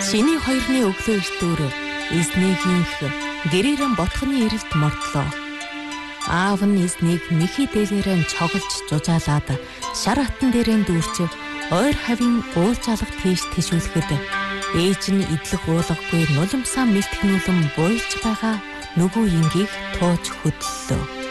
Шинийн хоёрны өглөө эртүр эзнийгийнх гэрээрэн ботхны ирэлт мордлоо. Аав нь эзнийг нэхий дээлээрэн цоглож жужаалаад шар хатан дээрэн дүүрч ойр хавийн уулжаалга тийш тишүүлэхэд ээж нь идлэх уулгагүй нулимсаа мэлтгэнүүлэн буйлж байгаа нөгөө ингийг тууж хөдлөлөө.